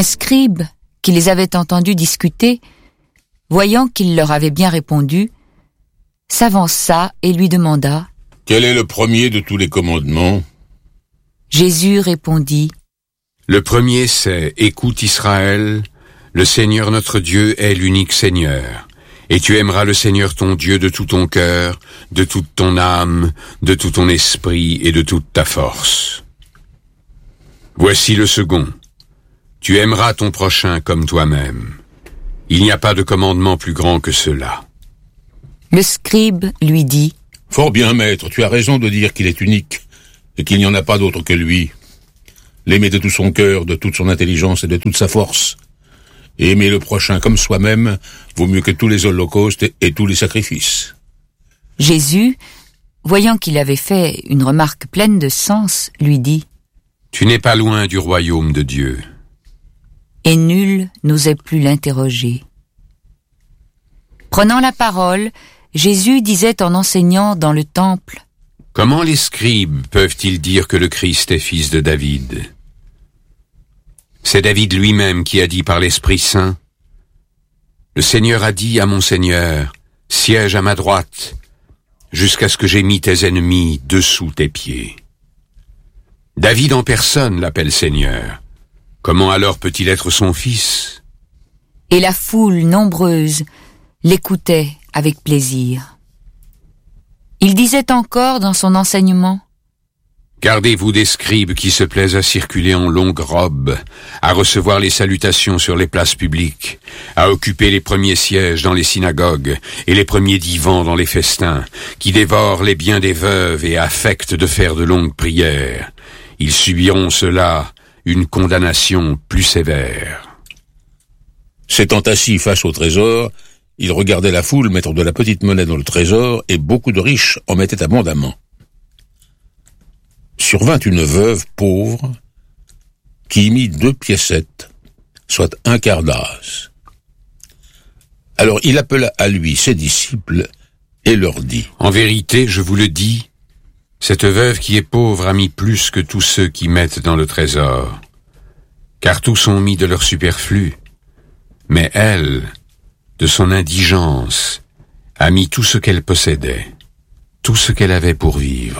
Un scribe, qui les avait entendus discuter, voyant qu'il leur avait bien répondu, s'avança et lui demanda : « Quel est le premier de tous les commandements ?» Jésus répondit : « Le premier c'est : Écoute Israël, le Seigneur notre Dieu est l'unique Seigneur. Et tu aimeras le Seigneur ton Dieu de tout ton cœur, de toute ton âme, de tout ton esprit et de toute ta force. Voici le second. Tu aimeras ton prochain comme toi-même. Il n'y a pas de commandement plus grand que cela. » Le scribe lui dit : « Fort bien, maître, tu as raison de dire qu'il est unique et qu'il n'y en a pas d'autre que lui. L'aimer de tout son cœur, de toute son intelligence et de toute sa force. Et aimer le prochain comme soi-même vaut mieux que tous les holocaustes et tous les sacrifices. » Jésus, voyant qu'il avait fait une remarque pleine de sens, lui dit : « Tu n'es pas loin du royaume de Dieu. » Et nul n'osait plus l'interroger. Prenant la parole, Jésus disait en enseignant dans le temple : « Comment les scribes peuvent-ils dire que le Christ est fils de David ? C'est David lui-même qui a dit par l'Esprit Saint : Le Seigneur a dit à mon Seigneur : siège à ma droite, jusqu'à ce que j'aie mis tes ennemis dessous tes pieds. David en personne l'appelle Seigneur. Comment alors peut-il être son fils ? » Et la foule nombreuse l'écoutait avec plaisir. Il disait encore dans son enseignement : « Gardez-vous des scribes qui se plaisent à circuler en longues robes, à recevoir les salutations sur les places publiques, à occuper les premiers sièges dans les synagogues et les premiers divans dans les festins, qui dévorent les biens des veuves et affectent de faire de longues prières. Ils subiront cela une condamnation plus sévère. » S'étant assis face au trésor, il regardait la foule mettre de la petite monnaie dans le trésor et beaucoup de riches en mettaient abondamment. Survint une veuve pauvre qui y mit 2 piécettes, soit 1/4 d'as. Alors il appela à lui ses disciples et leur dit : « En vérité, je vous le dis, cette veuve qui est pauvre a mis plus que tous ceux qui mettent dans le trésor, car tous ont mis de leur superflu, mais elle, de son indigence, a mis tout ce qu'elle possédait, tout ce qu'elle avait pour vivre. »